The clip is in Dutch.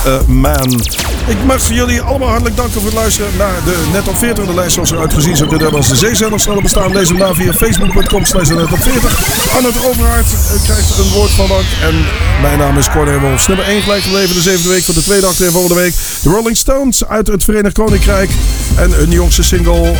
Man. Ik mag jullie allemaal hartelijk danken voor het luisteren naar de Net Top 40. De lijst zoals eruit gezien zou kunnen hebben als de zeezenders sneller bestaan. Lees hem na via facebook.com/nettop40. Arnold Overhart krijgt een woord van dank. En mijn naam is Cor Wolfs. Nummer 1 gelijk gebleven de 7e week voor de tweede acte volgende week. De Rolling Stones uit het Verenigd Koninkrijk. En hun jongste single